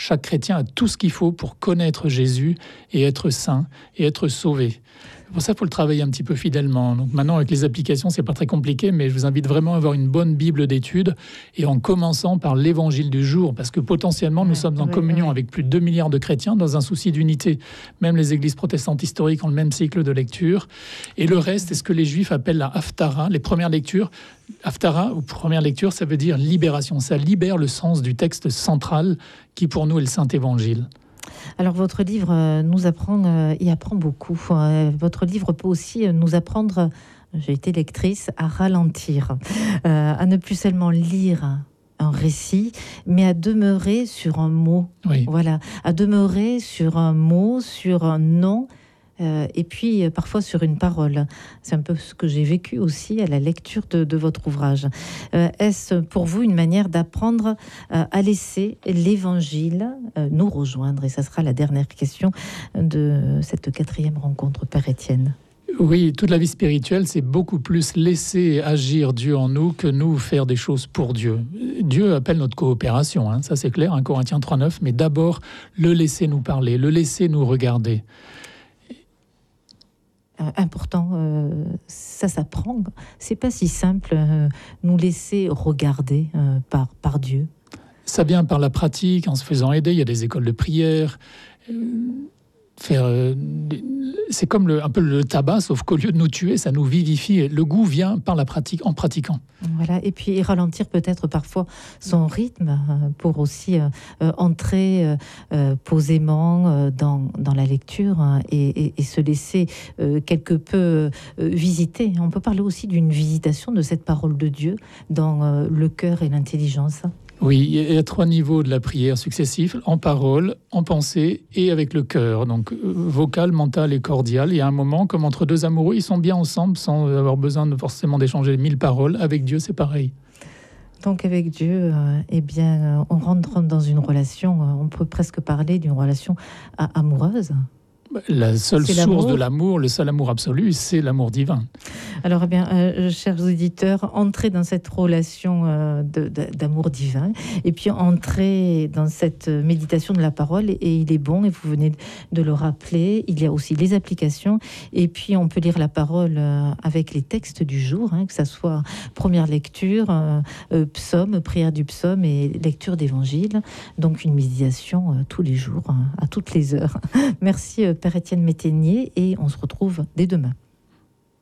chaque chrétien a tout ce qu'il faut pour connaître Jésus et être saint et être sauvé. Pour ça, il faut le travailler un petit peu fidèlement. Donc maintenant, avec les applications, c'est pas très compliqué, mais je vous invite vraiment à avoir une bonne Bible d'études et en commençant par l'évangile du jour, parce que potentiellement, nous sommes en communion avec plus de 2 milliards de chrétiens dans un souci d'unité. Même les églises protestantes historiques ont le même cycle de lecture. Et le reste, c'est ce que les Juifs appellent la Haftara, les premières lectures. Haftara, ou première lecture, ça veut dire libération. Ça libère le sens du texte central qui, pour nous, est le Saint-Évangile. Alors votre livre y apprend beaucoup. Votre livre peut aussi nous apprendre, j'ai été lectrice, à ralentir, à ne plus seulement lire un récit, mais à demeurer sur un mot. Oui. Voilà, à demeurer sur un mot, sur un nom. Et puis parfois sur une parole. C'est un peu ce que j'ai vécu aussi à la lecture de votre ouvrage. Est-ce pour vous une manière d'apprendre à laisser l'Évangile nous rejoindre? Et ça sera la dernière question de cette 4e rencontre, Père Étienne. Oui, toute la vie spirituelle, c'est beaucoup plus laisser agir Dieu en nous que nous faire des choses pour Dieu. Dieu appelle notre coopération, ça c'est clair, 1 Corinthiens 3,9, mais d'abord le laisser nous parler, le laisser nous regarder. Important, ça s'apprend. C'est pas si simple, nous laisser regarder par Dieu. Ça vient par la pratique, en se faisant aider. Il y a des écoles de prière. C'est comme un peu le tabac, sauf qu'au lieu de nous tuer, ça nous vivifie. Le goût vient par la pratique, en pratiquant. Voilà, et puis ralentir peut-être parfois son rythme pour aussi entrer posément dans la lecture et se laisser quelque peu visiter. On peut parler aussi d'une visitation de cette parole de Dieu dans le cœur et l'intelligence. Oui, il y a 3 niveaux de la prière successifs, en parole, en pensée et avec le cœur. Donc vocal, mental et cordial. Il y a un moment, comme entre 2 amoureux, ils sont bien ensemble sans avoir besoin forcément d'échanger 1000 paroles. Avec Dieu, c'est pareil. Donc avec Dieu, on rentre dans une relation, on peut presque parler d'une relation amoureuse. La seule source de l'amour, le seul amour absolu, c'est l'amour divin. Alors, chers auditeurs, entrez dans cette relation d'amour divin et puis entrez dans cette méditation de la parole et il est bon, et vous venez de le rappeler, il y a aussi les applications et puis on peut lire la parole avec les textes du jour, que ça soit première lecture, psaume, prière du psaume et lecture d'évangile. Donc une méditation tous les jours, à toutes les heures. Merci Père Étienne Métainier et on se retrouve dès demain.